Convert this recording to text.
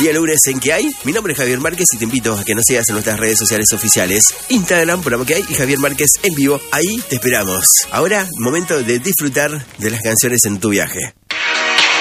Día lunes en ¿Qué hay? Mi nombre es Javier Márquez y te invito a que nos sigas en nuestras redes sociales oficiales. Instagram, programa ¿Qué hay? Y Javier Márquez en vivo. Ahí te esperamos. Ahora, momento de disfrutar de las canciones en tu viaje.